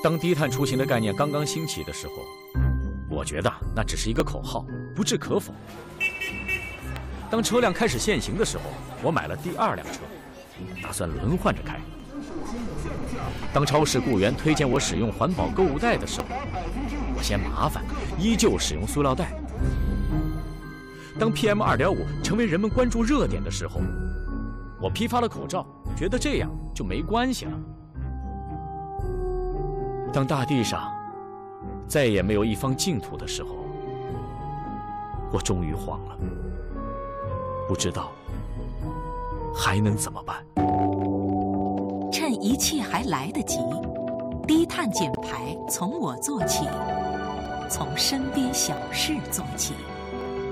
当低碳出行的概念刚刚兴起的时候，我觉得那只是一个口号，不置可否。当车辆开始限行的时候，我买了第2辆车，打算轮换着开。当超市雇员推荐我使用环保购物袋的时候，我嫌麻烦，依旧使用塑料袋。当 PM2.5 成为人们关注热点的时候，我批发了口罩，觉得这样就没关系了。当大地上再也没有一方净土的时候，我终于慌了，不知道还能怎么办。 趁一切还来得及，低碳减排从我做起，从身边小事做起。